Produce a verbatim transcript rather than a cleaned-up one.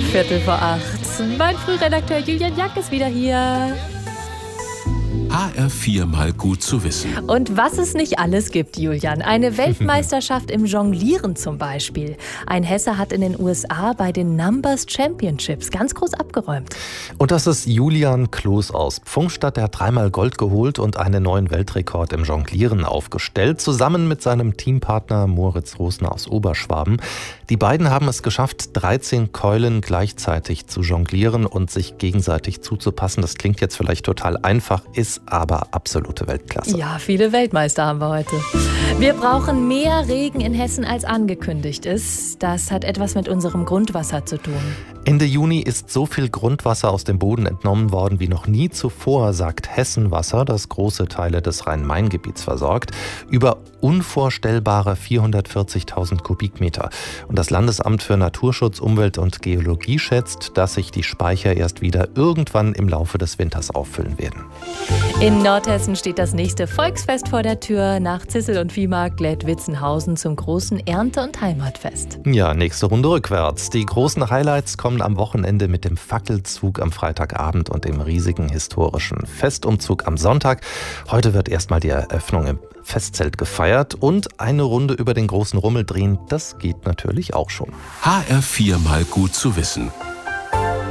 Viertel vor acht. Mein Frühredakteur Julian Jack ist wieder hier. H R vier mal gut zu wissen. Und was es nicht alles gibt, Julian. Eine Weltmeisterschaft im Jonglieren zum Beispiel. Ein Hesse hat in den U S A bei den Numbers Championships ganz groß abgeräumt. Und das ist Julian Kloß aus Pfungstadt. Der hat dreimal Gold geholt und einen neuen Weltrekord im Jonglieren aufgestellt. Zusammen mit seinem Teampartner Moritz Rosner aus Oberschwaben. Die beiden haben es geschafft, dreizehn Keulen gleichzeitig zu jonglieren und sich gegenseitig zuzupassen. Das klingt jetzt vielleicht total einfach, ist aber absolute Weltklasse. Ja, viele Weltmeister haben wir heute. Wir brauchen mehr Regen in Hessen, als angekündigt ist. Das hat etwas mit unserem Grundwasser zu tun. Ende Juni ist so viel Grundwasser aus dem Boden entnommen worden wie noch nie zuvor, sagt Hessenwasser, das große Teile des Rhein-Main-Gebiets versorgt. Über unvorstellbare vierhundertvierzigtausend Kubikmeter. Und das Landesamt für Naturschutz, Umwelt und Geologie schätzt, dass sich die Speicher erst wieder irgendwann im Laufe des Winters auffüllen werden. In Nordhessen steht das nächste Volksfest vor der Tür. Nach Zissel und Viehmarkt lädt Witzenhausen zum großen Ernte- und Heimatfest. Ja, nächste Runde rückwärts. Die großen Highlights kommen am Wochenende mit dem Fackelzug am Freitagabend und dem riesigen historischen Festumzug am Sonntag. Heute wird erstmal die Eröffnung im Festzelt gefeiert und eine Runde über den großen Rummel drehen, das geht natürlich auch schon. H R vier mal gut zu wissen.